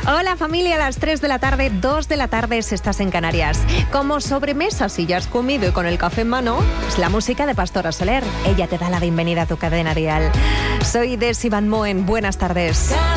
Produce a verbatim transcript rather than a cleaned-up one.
Hola familia, a las tres de la tarde, dos de la tarde si estás en Canarias. Como sobremesa, si ya has comido y con el café en mano, es la música de Pastora Soler. Ella te da la bienvenida a tu cadena dial. Soy Desi Van Moen, buenas tardes.